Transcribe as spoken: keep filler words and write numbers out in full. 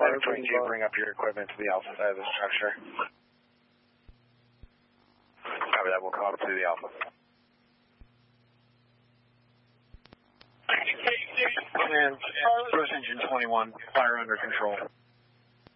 seven twenty-two, bring up your equipment to the alpha side of the structure. Copy that, we'll come up to the alpha. And Rose Engine twenty-one, fire under control.